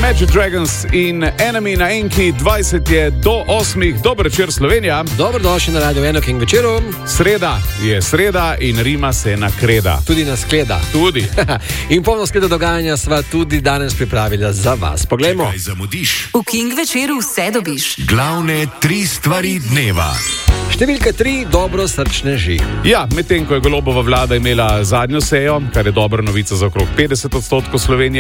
Imagine Dragons in Enemy na Enki, 20 je do 8. Dober večer, Slovenija. Dobrodošli na Radio 1 King večeru. Sreda je sreda in Rima se nakreda. Tudi nas skleda. Tudi. In polno skledo dogajanja sva tudi danes pripravila za vas. Poglejmo. Kaj zamudiš? V King večeru vse dobiš. Glavne 3 stvari dneva. Številka 3, dobro srčneži. Ja, medtem ko je Golobova vlada imela zadnjo sejo, kar je dobra novica za okrog 50% Slovenije,